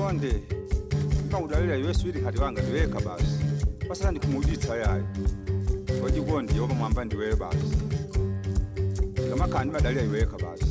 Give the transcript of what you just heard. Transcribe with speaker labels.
Speaker 1: Wajibonde kama udalila iwe swidi hadi wanga ndiweka basi basa ndikumuditsa yayo Wajibonde yoba mwamba ndiwe basi kama kandi badalila iweka basi